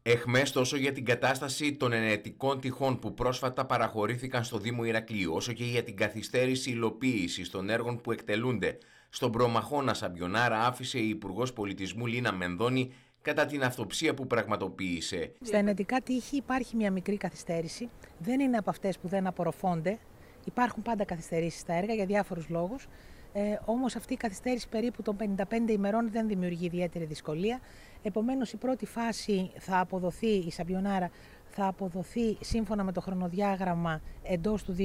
Εχμές τόσο για την κατάσταση των ενετικών τυχών που πρόσφατα παραχωρήθηκαν στο Δήμο Ηρακλείου, όσο και για την καθυστέρηση υλοποίησης των έργων που εκτελούνται στον προμαχώνα Σαμπιονάρα, άφησε η Υπουργός Πολιτισμού Λίνα Μενδώνη κατά την αυτοψία που πραγματοποίησε. Στα ενετικά τείχη υπάρχει μια μικρή καθυστέρηση. Δεν είναι από αυτές που δεν απορροφώνται. Υπάρχουν πάντα καθυστερήσεις στα έργα για διάφορους λόγους. Όμως αυτή η καθυστέρηση περίπου των 55 ημερών δεν δημιουργεί ιδιαίτερη δυσκολία. Επομένως η πρώτη φάση θα αποδοθεί, η Σαμπιονάρα θα αποδοθεί σύμφωνα με το χρονοδιάγραμμα εντός του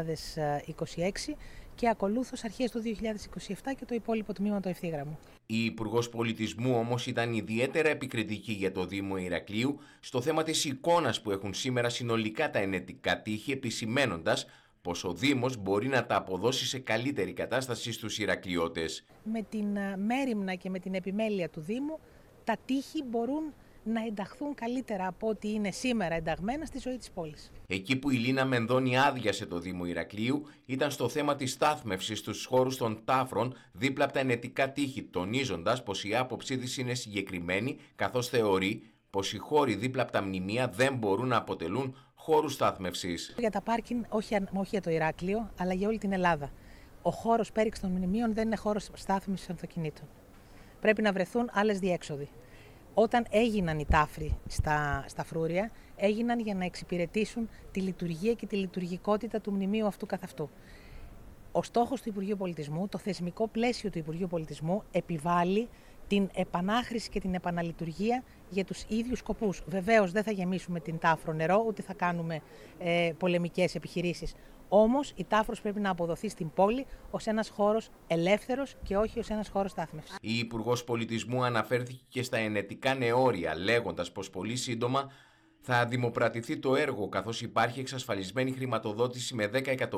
2026 και ακολούθως αρχές του 2027 και το υπόλοιπο τμήμα του ευθύγραμμου. Η Υπουργός Πολιτισμού όμως ήταν ιδιαίτερα επικριτική για το Δήμο Ηρακλείου στο θέμα της εικόνας που έχουν σήμερα συνολικά τα ενετικά τείχη, επισημαίνοντας πως ο Δήμος μπορεί να τα αποδώσει σε καλύτερη κατάσταση στους Ηρακλειώτες. Με την μέριμνα και με την επιμέλεια του Δήμου, τα τείχη μπορούν να ενταχθούν καλύτερα από ό,τι είναι σήμερα ενταγμένα στη ζωή της πόλης. Εκεί που η Λίνα Μενδώνη άδειασε το Δήμο Ηρακλείου ήταν στο θέμα της στάθμευσης στους χώρους των τάφρων δίπλα από τα ενετικά τείχη, τονίζοντας πως η άποψή της είναι συγκεκριμένη, καθώς θεωρεί πως οι χώροι δίπλα από τα μνημεία δεν μπορούν να αποτελούν χώρους στάθμευσης. Για τα πάρκινγκ, όχι για το Ηράκλειο, αλλά για όλη την Ελλάδα. Ο χώρος πέριξ των μνημείων δεν είναι χώρος στάθμευσης αυτοκινήτων. Πρέπει να βρεθούν άλλες διέξοδοι. Όταν έγιναν οι τάφροι στα φρούρια, έγιναν για να εξυπηρετήσουν τη λειτουργία και τη λειτουργικότητα του μνημείου αυτού καθ' αυτού. Ο στόχος του Υπουργείου Πολιτισμού, το θεσμικό πλαίσιο του Υπουργείου Πολιτισμού, επιβάλλει την επανάχρηση και την επαναλειτουργία για τους ίδιους σκοπούς. Βεβαίως δεν θα γεμίσουμε την τάφρο νερό, ούτε θα κάνουμε πολεμικές επιχειρήσεις. Όμως η τάφρος πρέπει να αποδοθεί στην πόλη ως ένας χώρος ελεύθερος και όχι ως ένας χώρος στάθμευσης. Η Υπουργός Πολιτισμού αναφέρθηκε και στα ενετικά νεώρια, λέγοντας πως πολύ σύντομα θα δημοπρατηθεί το έργο, καθώς υπάρχει εξασφαλισμένη χρηματοδότηση με 10 εκατομμύρια